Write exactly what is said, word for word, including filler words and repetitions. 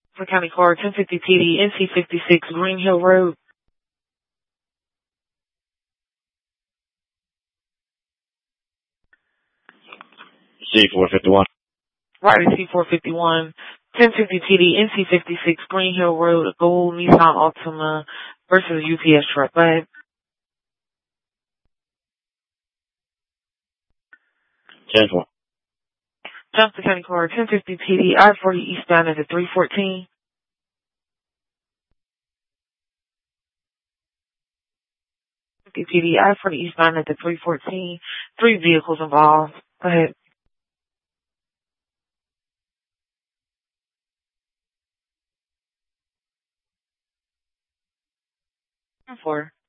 For County Car ten fifty T D, N C fifty-six, Green Hill Road. C four fifty-one. Right, C four fifty-one, ten fifty T D, N C fifty-six, Green Hill Road, a gold Nissan Altima versus a U P S truck. Go ahead. ten four. Jump to County Car ten fifty T D, I forty eastbound at the three fourteen. fifty T D, I forty eastbound at the three fourteen. Three vehicles involved. Go ahead. ten four.